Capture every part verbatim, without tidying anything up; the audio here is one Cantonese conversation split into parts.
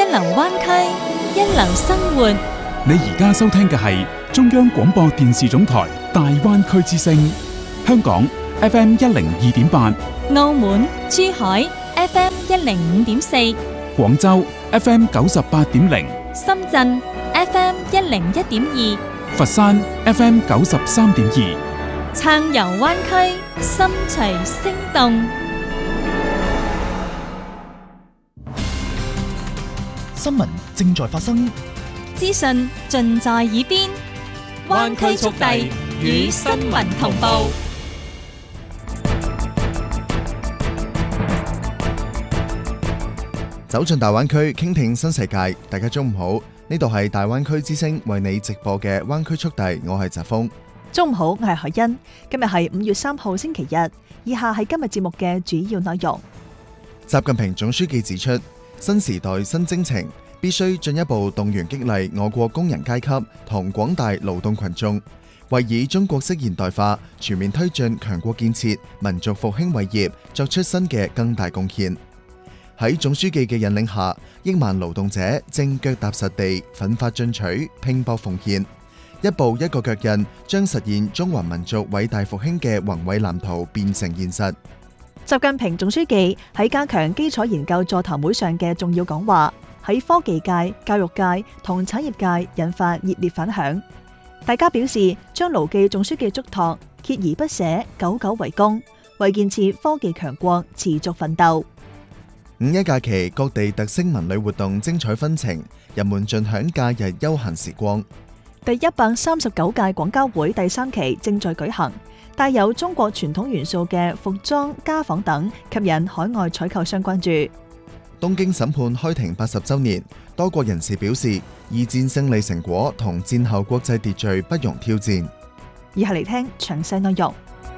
流灣區，一流生活。 你而家收聽嘅係中央廣播電視總台大灣區之聲，香港 F M 一零二點八， 澳門、珠海 F M 一零五點四， 廣州 F M 九十八點零， 深圳 F M 一零一點二， 佛山 F M 九十三點二， 暢遊灣區，心隨聲動。 新聞正在發生， 資訊盡在耳邊，灣區速遞與新聞同步。 走進大灣區，傾聽新世界。大家中午好，呢度係大灣區之聲為你直播嘅灣區速遞，我係澤峰。 中午好，我係海欣。今日係五月三號星期日，以下係今日節目嘅主要內容。 習近平總書記指出，新時代新征程必須進一步動員激勵我國工人階級同廣大勞動群眾，為以中國式現代化全面推進強國建設、民族復興偉業作出新嘅更大貢獻。喺總書記嘅引領下，億萬勞動者正腳踏實地、奮發進取、拼搏奉獻，一步一個腳印，將實現中華民族偉大復興嘅宏偉藍圖變成現實。 習近平總書記喺加強基礎研究座談會上嘅重要講話，喺科技界、教育界同產業界引發熱烈反響。大家表示將牢記總書記囑託，鍥而不捨，久久為功，為建設科技強國持續奮鬥。 五一假期各地特色文旅活動精彩紛呈，人們盡享假日休閒時光。 第一百三十九屆廣交會第三期正在舉行，帶有中國傳統元素嘅服裝、家紡等吸引海外採購商關注。 東京審判開庭八十週年，多國人士表示，二戰勝利成果同戰後國際秩序不容挑戰。 以下嚟聽詳細內容。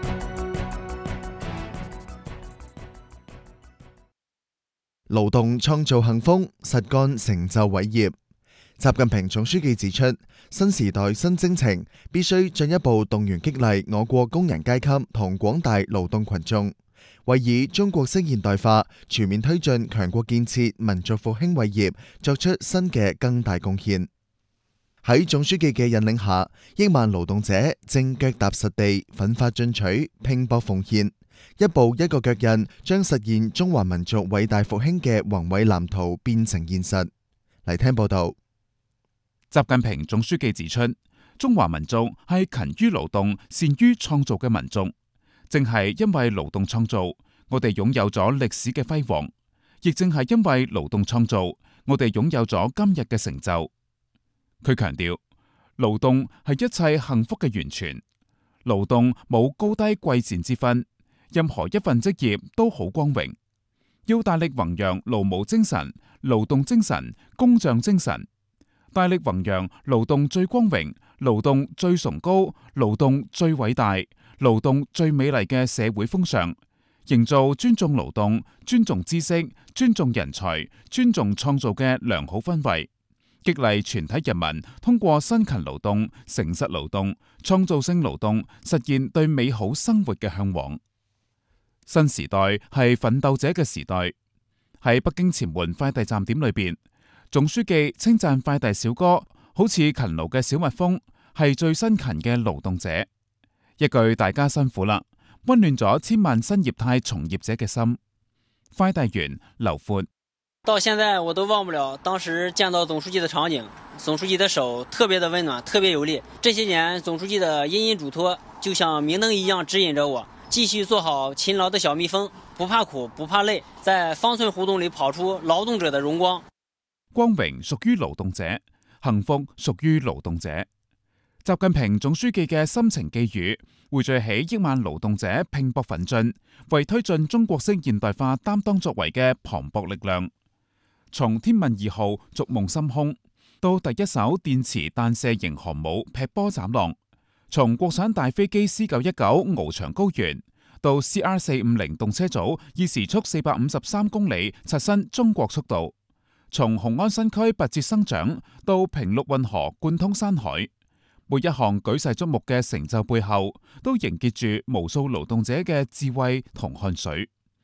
勞動創造幸福，實幹成就偉業。習近平總書記指出，新時代新征程必須進一步動員激勵我國工人階級同廣大勞動群眾，為以中國式現代化全面推進強國建設、民族復興偉業作出新嘅更大貢獻。喺總書記嘅引領下，億萬勞動者正腳踏實地、奮發進取、拼搏奉獻，一步一個腳印，將實現中華民族偉大復興嘅宏偉藍圖變成現實。嚟聽報道。 習近平總書記指出，中華民族係勤於勞動、善於創造嘅民族。正係因為勞動創造，我哋擁有咗歷史嘅輝煌；亦正係因為勞動創造，我哋擁有咗今日嘅成就。佢強調，勞動係一切幸福嘅源泉，勞動冇高低貴賤之分，任何一份職業都好光榮。要大力弘揚勞務精神、勞動精神、工匠精神。大力弘揚勞動最光榮、勞動最崇高、勞動最偉大、勞動最美麗嘅社會風尚，營造尊重勞動、尊重知識、尊重人才、尊重創造嘅良好氛圍，激勵全體人民通過辛勤勞動、誠實勞動、創造性勞動，實現對美好生活嘅向往。新時代係奮鬥者嘅時代。喺北京前門快遞站點裏邊，總書記稱讚快遞小哥好似勤勞嘅小蜜蜂，係最辛勤嘅勞動者。一句大家辛苦啦，溫暖咗千萬新業態從業者嘅心。快遞員劉闊， 到現在我都忘不了當時見到總書記的場景，總書記的手特別的溫暖，特別有力。這些年總書記的殷殷囑託就像明燈一樣指引着我，繼續做好勤勞的小蜜蜂，不怕苦不怕累，在方寸胡同裏跑出勞動者的榮光。 光榮屬於勞動者，幸福屬於勞動者。習近平總書記嘅深情寄語，匯聚起億萬勞動者拼搏奮進，為推進中國式現代化擔當作為嘅磅礴力量。從天問二號逐夢深空，到第一艘電磁彈射型航母劈波斬浪；從國產大飛機 C 九一九翱翔高原，到 C R 四五零動車組以時速四百五十三公里刷新中國速度。從雄安新區拔節生長到平陸運河貫通山海，每一項舉世矚目嘅成就背後，都凝結住無數勞動者嘅智慧同汗水。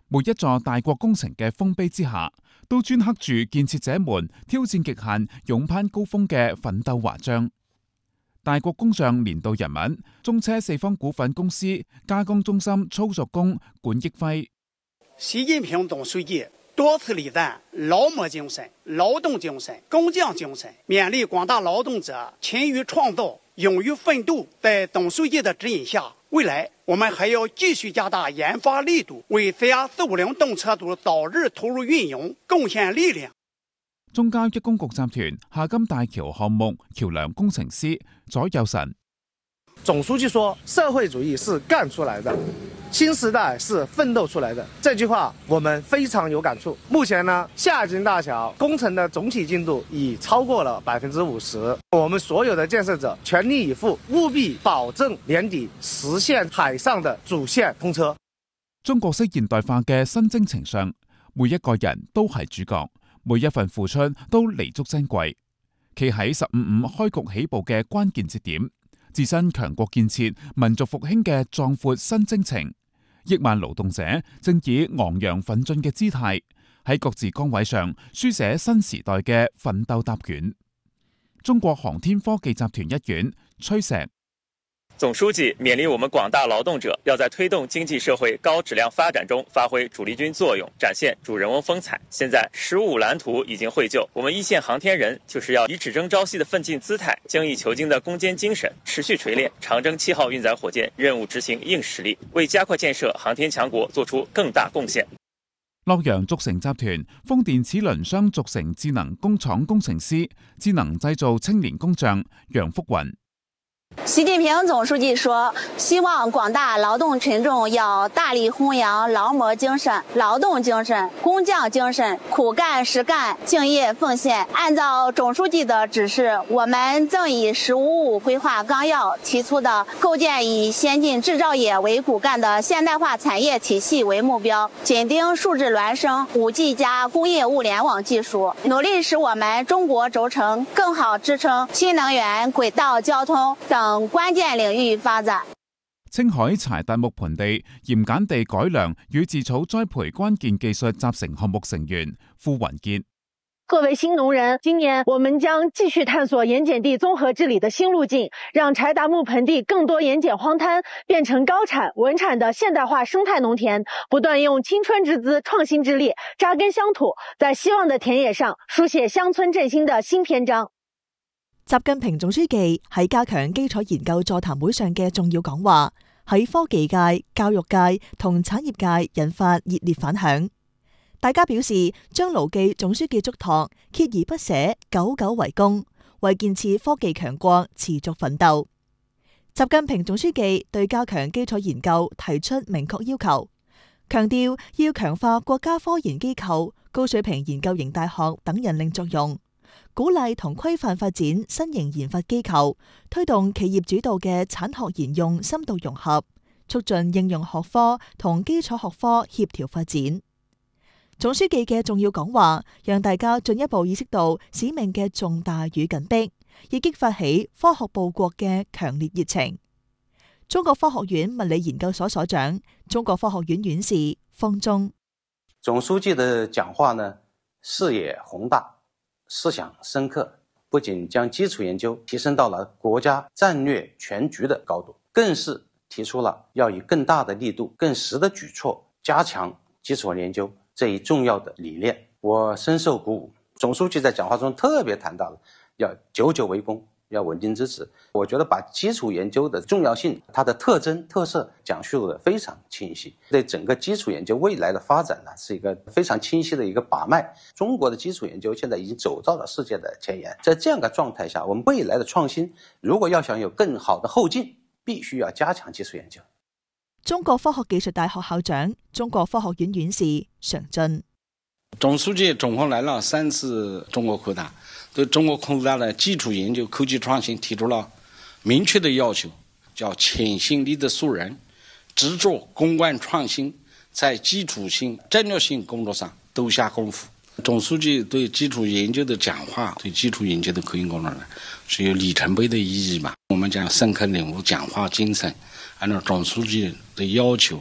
每一座大國工程嘅豐碑之下，都鐫刻住建設者們挑戰極限、勇攀高峰嘅奮鬥華章。大國工匠年度人物，中車四方股份公司加工中心操作工管益輝。 習近平總書記多次禮讚勞模精神、勞動精神、工匠精神，勉勵廣大勞動者勤於創造、勇於奮鬥。在總書記的指引下，未來我們還要繼續加大研發力度，為 C R 四五零動車組早日投入運營貢獻力量。 中交一工局集團夏金大橋項目橋梁工程師左右神。 總書記說，社會主義是幹出來的，新時代是奮鬥出來的。這句話我們非常有感觸。目前呢，夏金大橋工程的總體進度已超過了百分之五十。我們所有的建設者全力以赴，務必保證年底實現海上的主線通車。 中國式現代化嘅新征程上，每一個人都係主角。每一份付出都彌足珍貴，企喺十五五開局起步嘅關鍵節點，自身強國建設、民族復興嘅壯闊新征程，億萬勞動者正以昂揚奮進嘅姿態，喺各自崗位上書寫新時代嘅奮鬥答卷。中國航天科技集團一員崔石。 總書記勉勵我們廣大勞動者要在推動經濟社會高質量發展中發揮主力軍作用，展現主人翁風采。現在十五藍圖已經繪就，我們一線航天人就是要以只爭朝夕的奮進姿態、精益求精的攻堅精神，持續錘煉長征七號運載火箭任務執行硬實力，為加快建設航天強國做出更大貢獻。 洛陽軸承集團風電齒輪雙軸承智能工廠工程師、智能製造青年工匠楊福雲。 習近平總書記說，希望廣大勞動群眾要大力弘揚勞模精神、勞動精神、工匠精神，苦幹實幹、敬業奉獻。按照總書記的指示，我們正以“十五五”規劃綱要提出的構建以先進製造業為骨幹的現代化產業體系為目標，緊盯數字孿生、五 G 加工業物聯網技術，努力使我們中國軸承更好支撐新能源、軌道交通等關鍵領域發展。 青海柴達木盆地鹽鹼地改良與自草栽培關鍵技術集成項目成員傅雲傑。 各位新農人，今年我們將繼續探索鹽鹼地綜合治理的新路徑，讓柴達木盆地更多鹽鹼荒灘變成高產穩產的現代化生態農田，不斷用青春之姿、創新之力扎根鄉土，在希望的田野上書寫鄉村振興的新篇章。 習近平總書記喺加強基礎研究座談會上嘅重要講話，喺科技界、教育界同產業界引發熱烈反響。大家表示將牢記總書記囑託，鍥而不捨，久久為功，為建設科技強國持續奮鬥。習近平總書記對加強基礎研究提出明確要求，強調要強化國家科研機構、高水平研究型大學等引領作用，鼓勵同規範發展新型研發機構，推動企業主導嘅產學研用深度融合，促進應用學科同基礎學科協調發展。總書記嘅重要講話，讓大家進一步意識到使命嘅重大與緊迫，亦激發起科學報國嘅強烈熱情。中國科學院物理研究所所長、中國科學院院士方忠。 總書記的講話呢，視野宏大，思想深刻，不僅將基礎研究提升到了國家戰略全局的高度，更是提出了要以更大的力度、更實的舉措加強基礎研究這一重要的理念。我深受鼓舞。總書記在講話中特別談到了要久久為功，要穩定支持。我覺得把基礎研究的重要性、它的特徵特色講述得非常清晰，對整個基礎研究未來的發展呢，是一個非常清晰的一個把脈。中國的基礎研究現在已經走到了世界的前沿，在這樣的狀態下，我們未來的創新如果要想有更好的後勁，必須要加強基礎研究。 中國科學技術大學校長、中國科學院院士常進。 總書記總共來了三次中國科大，對中國科大的基礎研究、科技創新提出了明確的要求，叫潛心立德樹人，執着攻關創新，在基礎性、戰略性工作上都下功夫。總書記對基礎研究的講話，對基礎研究的科研工作呢，是有里程碑的意義嘛。我們講深刻領悟講話精神，按照總書記的要求，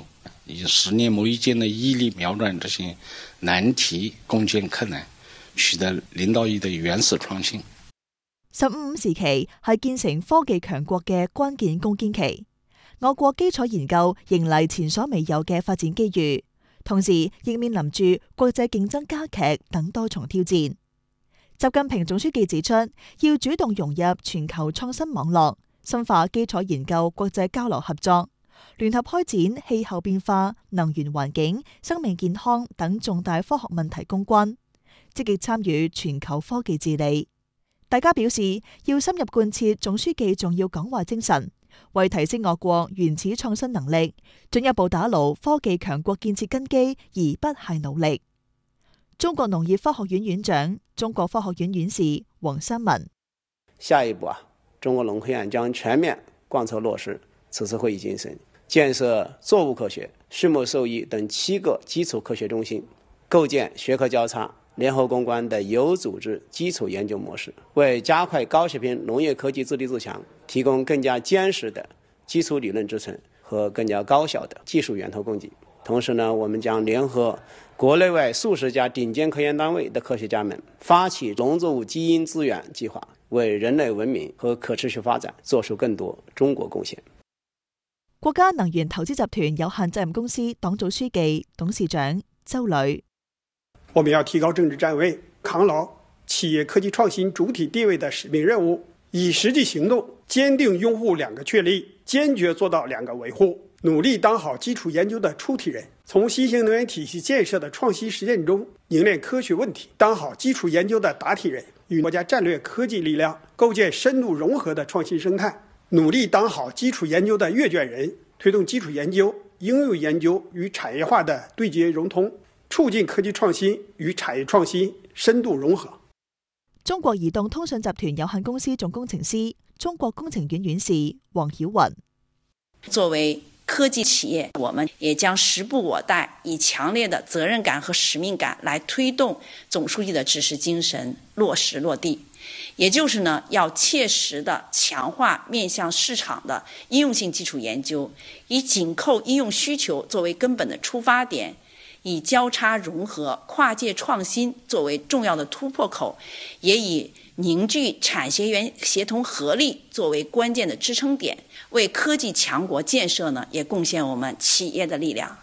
以十年磨一劍的毅力瞄准这些难題，攻堅克難，取得領導意的原始創新。 十五五時期係建成科技強國嘅關鍵攻堅期，我國基礎研究迎嚟前所未有嘅發展機遇，同時亦面臨住國際競爭加劇等多重挑戰。習近平總書記指出，要主動融入全球創新網絡，深化基礎研究國際交流合作，聯合開展氣候變化、能源環境、生命健康等重大科學問題攻關，積極參與全球科技治理。大家表示要深入貫徹總書記重要講話精神，為提升我國原始創新能力，進一步打牢科技強國建設根基而不懈努力。中國農業科學院院長、中國科學院院士黃三文： 下一步啊，中國農科院將全面貫徹落實此次會議精神，建設作物科學、畜牧獸醫等七個基礎科學中心，構建學科交叉、聯合攻關的有組織基礎研究模式，為加快高水平農業科技自立自強提供更加堅實的基礎理論支撐和更加高效的技術源頭供給。同時呢，我們將聯合國內外數十家頂尖科研單位的科學家們，發起農作物基因資源計劃，為人類文明和可持續發展做出更多中國貢獻。 國家能源投資集團有限責任公司黨組書記、董事長周磊： 我們要提高政治站位，扛牢企業科技創新主體地位的使命任務，以實際行動堅定擁護兩個確立，堅決做到兩個維護，努力當好基礎研究的出題人，從新型能源體系建設的創新實踐中凝練科學問題，當好基礎研究的答題人，與國家戰略科技力量構建深度融合的創新生態，努力當好基礎研究的閱卷人，推動基礎研究、應用研究與產業化的對接融通，促進科技創新與產業創新深度融合。 中國移動通信集團有限公司總工程師、中國工程院院士黃曉雲： 作為科技企業，我們也將時不我待，以強烈的責任感和使命感來推動總書記的指示精神落實落地。也就是呢，要切實的強化面向市場的應用性基礎研究，以緊扣應用需求作為根本的出發點，以交叉融合、跨界創新作為重要的突破口，也以凝聚產學園協同合力作為關鍵的支撐點，為科技強國建設呢，也貢獻我們企業的力量。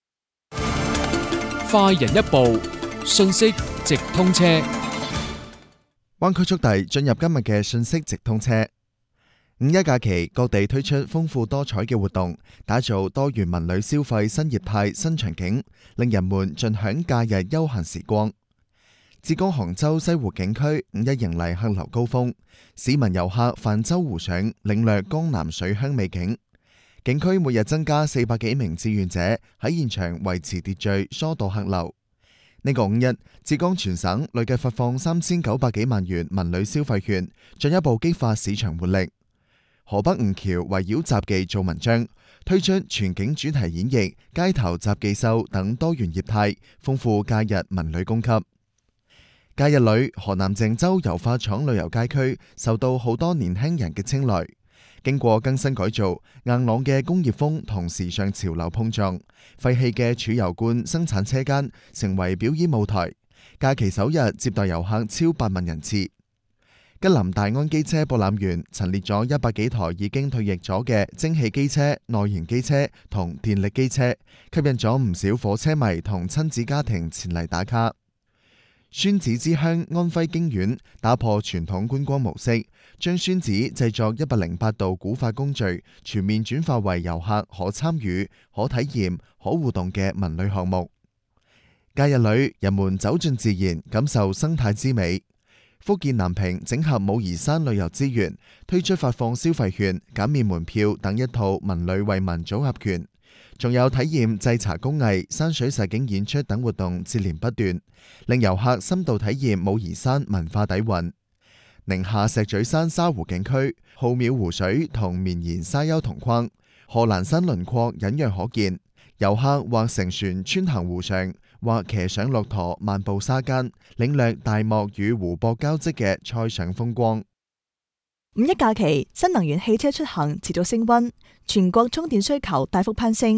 快人一步，信息直通車。 灣區速遞進入今日嘅信息直通車。五一假期，各地推出豐富多彩嘅活動，打造多元文旅消費新業態新場景，令人們盡享假日休閒時光。浙江杭州西湖景區五一迎嚟客流高峰，市民遊客泛舟湖上，領略江南水鄉美景。景區每日增加四百幾名志願者喺現場維持秩序，疏導客流。呢個五一，浙江全省累計發放三千九百幾萬元文旅消費券，進一步激發市場活力。河北吳橋圍繞雜技做文章，推出全景主題演繹、街頭雜技秀等多元業態，豐富假日文旅供給。假日裏，河南鄭州油化廠旅遊街區受到好多年輕人嘅青睞。經過更新改造，硬朗嘅工業風同時尚潮流碰撞，廢棄嘅儲油罐生產車間成為表演舞台。假期首日接待遊客超八萬人次。吉林大安機車博覽園陳列咗一百幾台已經退役咗嘅蒸汽機車、內燃機車同電力機車，吸引咗唔少火車迷同親子家庭前嚟打卡。宣紙之鄉安徽京縣打破傳統觀光模式，將宣紙製作一百零八道古法工序全面轉化為遊客可參與、可體驗、可互動嘅文旅項目。假日裏，人們走進自然，感受生態之美。福建南平整合武夷山旅遊資源，推出發放消費券、減免門票等一套文旅惠民組合拳。仲有體驗製茶工藝、山水實景演出等活動接連不斷，令遊客深度體驗武夷山文化底蘊。寧夏石嘴山沙湖景區，浩渺湖水同綿延沙丘同框，賀蘭山輪廓隱約可見。遊客或乘船穿行湖上，或騎上駱駝漫步沙間，領略大漠與湖泊交織嘅塞上風光。 五一假期，新能源汽車出行持續升溫，全國充電需求大幅攀升。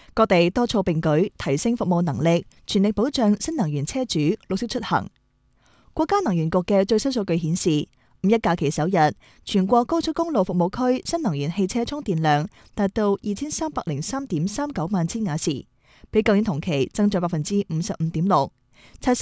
各地多措並舉，提升服務能力，全力保障新能源車主綠色出行。國家能源局嘅最新數據顯示，五一假期首日，全國高速公路服務區新能源汽車充電量達到二千三百零三點三九萬千瓦時，比舊年同期增長百分之五十五點六。